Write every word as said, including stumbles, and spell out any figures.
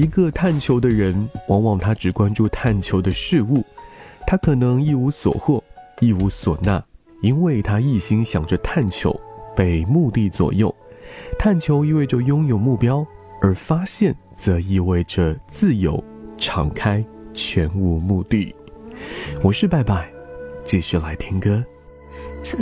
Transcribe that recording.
一个探求的人，往往他只关注探求的事物，他可能一无所获，一无所纳，因为他一心想着探求，被目的左右。探求意味着拥有目标，而发现则意味着自由、敞开、全无目的。我是拜拜，继续来听歌。